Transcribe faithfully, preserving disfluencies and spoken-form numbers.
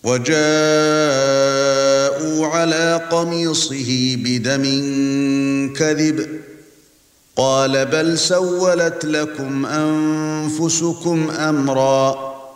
وجاءوا على قميصه بدم كذب قال بل سولت لكم أنفسكم أمرا